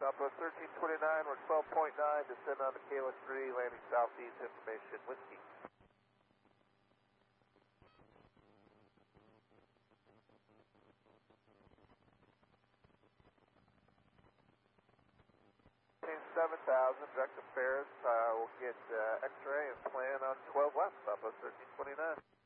Southwest 1329, we're 12.9, descend on to Kayla 3, landing southeast, information, whiskey. Team 7000, direct to Ferris, we'll get X-ray and plan on 12 left, Southwest 1329.